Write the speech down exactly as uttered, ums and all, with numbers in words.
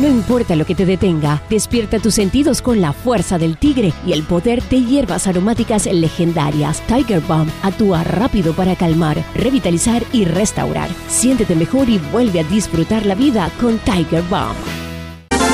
No importa lo que te detenga, despierta tus sentidos con la fuerza del tigre y el poder de hierbas aromáticas legendarias. Tiger Balm actúa rápido para calmar, revitalizar y restaurar. Siéntete mejor y vuelve a disfrutar la vida con Tiger Balm.